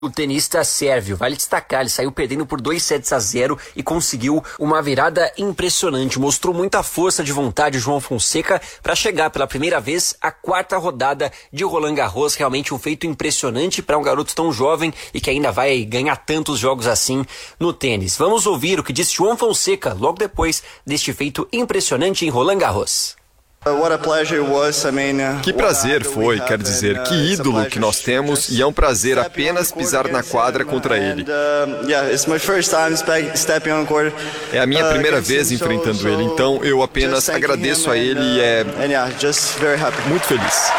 O tenista sérvio, vale destacar, ele saiu perdendo por 2-0 e conseguiu uma virada impressionante. Mostrou muita força de vontade o João Fonseca para chegar pela primeira vez à 4ª rodada de Roland Garros. Realmente um feito impressionante para um garoto tão jovem e que ainda vai ganhar tantos jogos assim no tênis. Vamos ouvir o que disse João Fonseca logo depois deste feito impressionante em Roland Garros. Que prazer foi, quer dizer, que ídolo que nós temos, e é um prazer apenas pisar na quadra contra ele. É a minha primeira vez enfrentando ele, então eu apenas agradeço a ele e é muito feliz.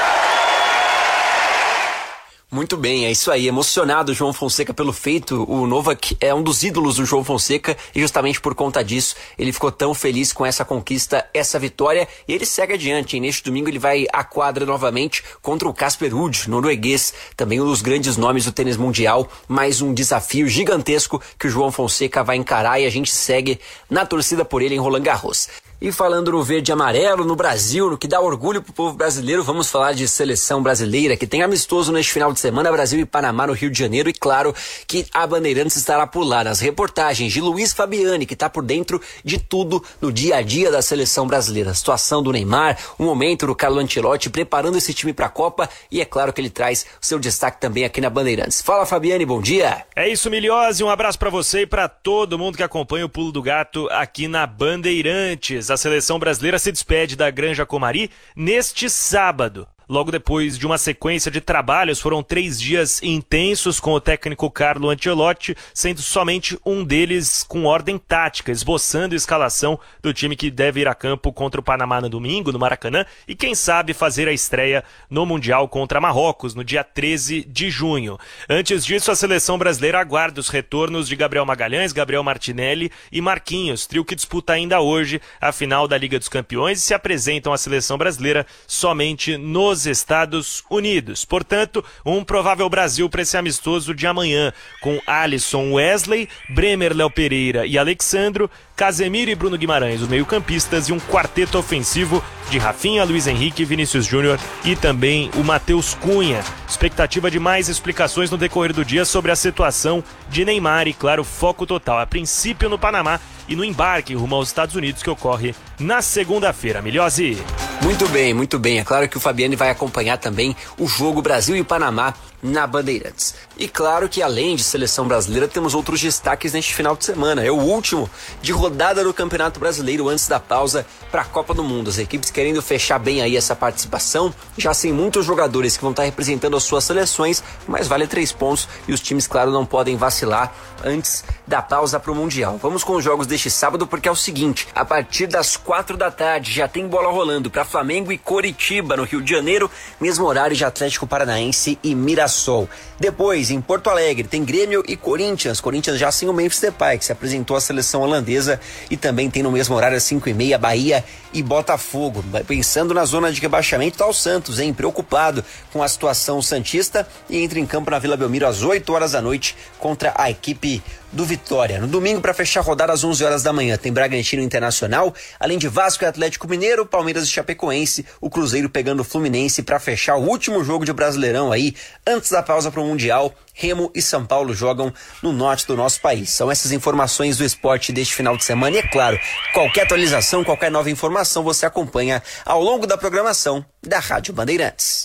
Muito bem, é isso aí, emocionado o João Fonseca pelo feito. O Novak é um dos ídolos do João Fonseca e justamente por conta disso ele ficou tão feliz com essa conquista, essa vitória, e ele segue adiante. Neste domingo ele vai à quadra novamente contra o Casper Ruud, norueguês, também um dos grandes nomes do tênis mundial. Mais um desafio gigantesco que o João Fonseca vai encarar e a gente segue na torcida por ele em Roland Garros. E falando no verde e amarelo, no Brasil, no que dá orgulho pro povo brasileiro, vamos falar de seleção brasileira, que tem amistoso neste final de semana, Brasil e Panamá no Rio de Janeiro, e claro que a Bandeirantes estará por lá. Nas reportagens de Luiz Fabiani, que está por dentro de tudo no dia a dia da seleção brasileira. A situação do Neymar, o momento do Carlo Ancelotti preparando esse time para a Copa, e é claro que ele traz o seu destaque também aqui na Bandeirantes. Fala, Fabiani, bom dia! É isso, Miliose, um abraço para você e para todo mundo que acompanha o Pulo do Gato aqui na Bandeirantes. A seleção brasileira se despede da Granja Comari neste sábado. Logo depois de uma sequência de trabalhos, foram 3 dias intensos com o técnico Carlo Ancelotti, sendo somente um deles com ordem tática, esboçando a escalação do time que deve ir a campo contra o Panamá no domingo, no Maracanã, e quem sabe fazer a estreia no Mundial contra Marrocos, no dia 13 de junho. Antes disso, a seleção brasileira aguarda os retornos de Gabriel Magalhães, Gabriel Martinelli e Marquinhos, trio que disputa ainda hoje a final da Liga dos Campeões e se apresentam à seleção brasileira somente nos Estados Unidos. Portanto, um provável Brasil para esse amistoso de amanhã, com Alisson, Wesley, Bremer, Léo Pereira e Alexandro, Casemiro e Bruno Guimarães, os meio-campistas, e um quarteto ofensivo de Rafinha, Luiz Henrique, Vinícius Júnior e também o Matheus Cunha. Expectativa de mais explicações no decorrer do dia sobre a situação de Neymar e, claro, foco total, a princípio no Panamá e no embarque rumo aos Estados Unidos, que ocorre na segunda-feira. Milhose. Muito bem, muito bem. É claro que o Fabiani vai acompanhar também o jogo Brasil e Panamá na Bandeirantes. E claro que além de seleção brasileira, temos outros destaques neste final de semana. É o último de rodada do Campeonato Brasileiro antes da pausa para a Copa do Mundo. As equipes querendo fechar bem aí essa participação, já sem muitos jogadores que vão estar representando as suas seleções, mas vale 3 pontos e os times, claro, não podem vacilar antes da pausa para o Mundial. Vamos com os jogos deste sábado, porque é o seguinte: a partir das 4 da tarde já tem bola rolando para Flamengo e Coritiba no Rio de Janeiro, mesmo horário de Atlético Paranaense e Mirassol. Depois, em Porto Alegre, tem Grêmio e Corinthians já sem o Memphis Depay, que se apresentou à seleção holandesa, e também tem no mesmo horário às 5h30 Bahia e Botafogo. Pensando na zona de rebaixamento, tá o Santos, preocupado com a situação santista, e entra em campo na Vila Belmiro às 8 horas da noite contra a equipe do Vitória. No domingo, para fechar a rodada às 11 horas da manhã, tem Bragantino Internacional, além de Vasco e Atlético Mineiro, Palmeiras e Chapecoense, o Cruzeiro pegando o Fluminense para fechar o último jogo de Brasileirão aí, antes da pausa para o Mundial. Remo e São Paulo jogam no norte do nosso país. São essas informações do esporte deste final de semana, e é claro, qualquer atualização, qualquer nova informação você acompanha ao longo da programação da Rádio Bandeirantes.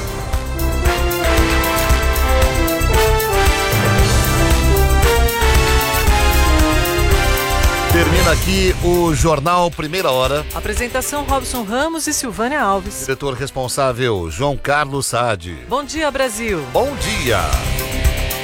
Termina aqui o Jornal Primeira Hora. Apresentação: Robson Ramos e Silvânia Alves. Diretor responsável: João Carlos Saad. Bom dia, Brasil. Bom dia.